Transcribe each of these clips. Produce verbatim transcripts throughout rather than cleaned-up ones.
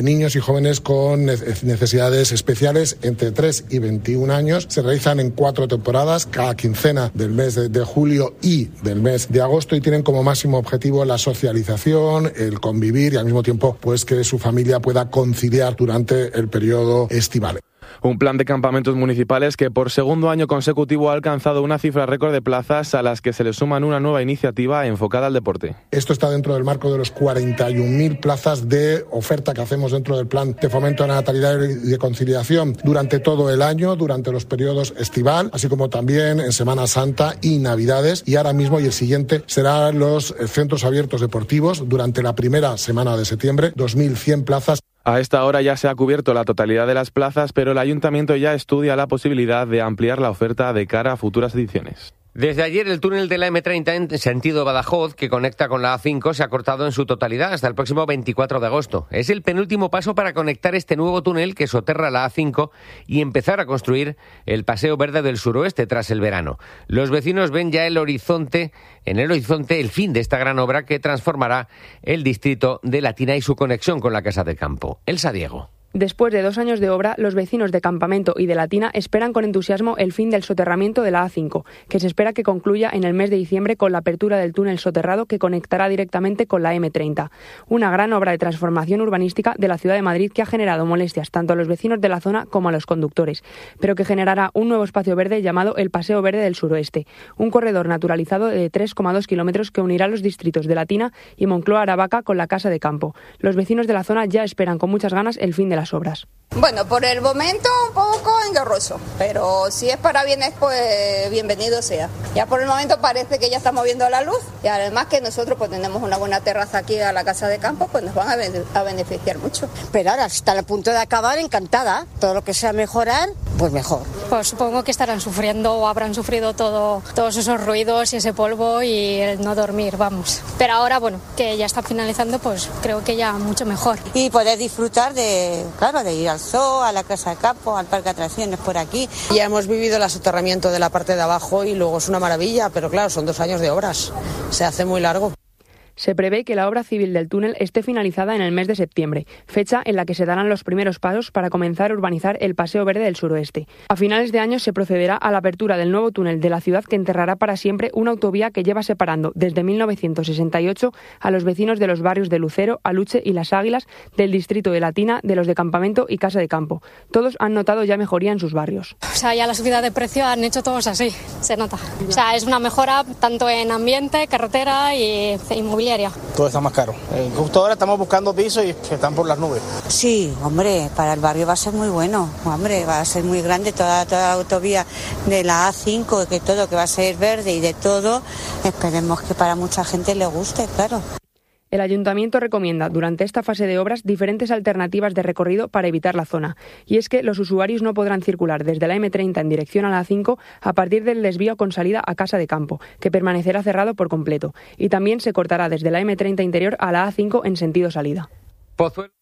Niños y jóvenes con necesidades especiales entre tres y veintiún años se realizan en cuatro temporadas, cada quincena del mes de, de julio y del mes de agosto, y tienen como máximo objetivo la socialización, el convivir y al mismo tiempo pues que su familia pueda conciliar durante el periodo estival. Un plan de campamentos municipales que por segundo año consecutivo ha alcanzado una cifra récord de plazas, a las que se le suman una nueva iniciativa enfocada al deporte. Esto está dentro del marco de los cuarenta y un mil plazas de oferta que hacemos dentro del plan de fomento de la natalidad y de conciliación durante todo el año, durante los periodos estival, así como también en Semana Santa y Navidades. Y ahora mismo y el siguiente serán los centros abiertos deportivos durante la primera semana de septiembre, dos mil cien plazas. A esta hora ya se ha cubierto la totalidad de las plazas, pero el Ayuntamiento ya estudia la posibilidad de ampliar la oferta de cara a futuras ediciones. Desde ayer el túnel de la eme treinta en sentido Badajoz, que conecta con la a cinco, se ha cortado en su totalidad hasta el próximo veinticuatro de agosto. Es el penúltimo paso para conectar este nuevo túnel que soterra la a cinco y empezar a construir el Paseo Verde del Suroeste tras el verano. Los vecinos ven ya el horizonte, en el horizonte el fin de esta gran obra que transformará el distrito de Latina y su conexión con la Casa de Campo. Elsa Diego. Después de dos años de obra, los vecinos de Campamento y de Latina esperan con entusiasmo el fin del soterramiento de la a cinco, que se espera que concluya en el mes de diciembre con la apertura del túnel soterrado que conectará directamente con la eme treinta. Una gran obra de transformación urbanística de la ciudad de Madrid que ha generado molestias tanto a los vecinos de la zona como a los conductores, pero que generará un nuevo espacio verde llamado el Paseo Verde del Suroeste, un corredor naturalizado de tres coma dos kilómetros que unirá los distritos de Latina y Moncloa-Aravaca con la Casa de Campo. Los vecinos de la zona ya esperan con muchas ganas el fin de la las obras. Bueno, por el momento un poco engorroso, pero si es para bienes, pues bienvenido sea. Ya por el momento parece que ya estamos viendo la luz y además que nosotros pues tenemos una buena terraza aquí a la Casa de Campo, pues nos van a, be- a beneficiar mucho. Pero ahora está a punto de acabar, encantada. Todo lo que sea mejorar, pues mejor. Pues supongo que estarán sufriendo o habrán sufrido todo, todos esos ruidos y ese polvo y el no dormir, vamos. Pero ahora, bueno, que ya está finalizando, pues creo que ya mucho mejor. Y poder disfrutar de, claro, de ir al zoo, a la Casa de Campo, al parque de atracciones por aquí. Ya hemos vivido el soterramiento de la parte de abajo y luego es una maravilla, pero claro, son dos años de obras. Se hace muy largo. Se prevé que la obra civil del túnel esté finalizada en el mes de septiembre, fecha en la que se darán los primeros pasos para comenzar a urbanizar el Paseo Verde del Suroeste. A finales de año se procederá a la apertura del nuevo túnel de la ciudad que enterrará para siempre una autovía que lleva separando desde mil novecientos sesenta y ocho a los vecinos de los barrios de Lucero, Aluche y Las Águilas, del distrito de Latina, de los de Campamento y Casa de Campo. Todos han notado ya mejoría en sus barrios. O sea, ya la subida de precio han hecho todos así, se nota. O sea, es una mejora tanto en ambiente, carretera y inmobiliaria. Todo está más caro. Eh, justo ahora estamos buscando pisos y están por las nubes. Sí, hombre, para el barrio va a ser muy bueno. Hombre, va a ser muy grande toda, toda la autovía de la a cinco, que todo, que va a ser verde y de todo. Esperemos que para mucha gente le guste, claro. El Ayuntamiento recomienda durante esta fase de obras diferentes alternativas de recorrido para evitar la zona. Y es que los usuarios no podrán circular desde la eme treinta en dirección a la a cinco a partir del desvío con salida a Casa de Campo, que permanecerá cerrado por completo. Y también se cortará desde la eme treinta interior a la a cinco en sentido salida. Pozuelo.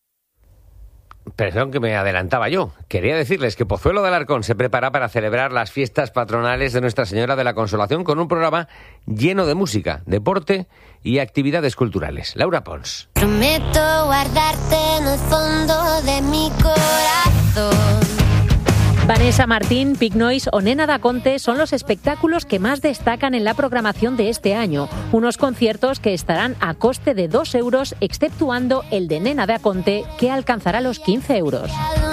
Perdón que me adelantaba yo. Quería decirles que Pozuelo de Alarcón se prepara para celebrar las fiestas patronales de Nuestra Señora de la Consolación con un programa lleno de música, deporte y actividades culturales. Laura Pons. Prometo guardarte en el fondo de mi corazón. Vanessa Martín, Pig Noise o Nena da Conte son los espectáculos que más destacan en la programación de este año. Unos conciertos que estarán a coste de dos euros, exceptuando el de Nena da Conte, que alcanzará los quince euros.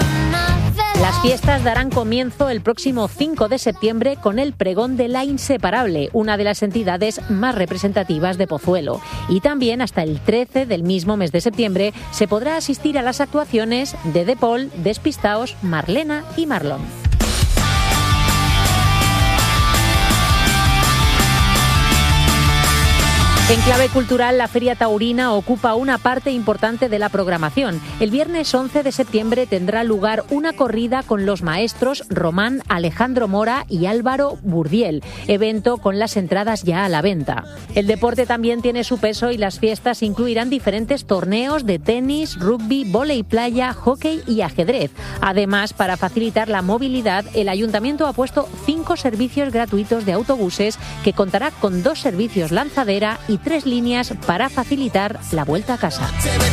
Las fiestas darán comienzo el próximo cinco de septiembre con el pregón de La Inseparable, una de las entidades más representativas de Pozuelo. Y también hasta el trece del mismo mes de septiembre se podrá asistir a las actuaciones de De Paul, Despistaos, Marlena y Marlon. En clave cultural, la Feria Taurina ocupa una parte importante de la programación. El viernes once de septiembre tendrá lugar una corrida con los maestros Román, Alejandro Mora y Álvaro Burdiel, evento con las entradas ya a la venta. El deporte también tiene su peso y las fiestas incluirán diferentes torneos de tenis, rugby, vóley playa, hockey y ajedrez. Además, para facilitar la movilidad, el Ayuntamiento ha puesto cinco servicios gratuitos de autobuses que contará con dos servicios lanzadera y tres líneas para facilitar la vuelta a casa.